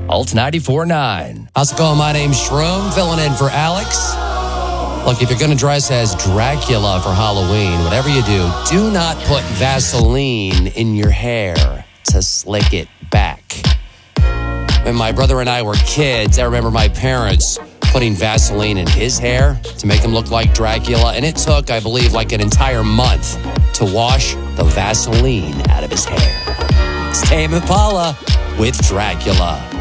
Alt 94.9. How's it going? My name's Shroom, filling in for Alex. Look, if you're going to dress as Dracula for Halloween, whatever you do not put Vaseline in your hair to slick it back. When my brother and I were kids, I remember my parents putting Vaseline in his hair to make him look like Dracula, and it took, I believe, like an entire month to wash the Vaseline out of his hair. It's Tame Impala with Dracula.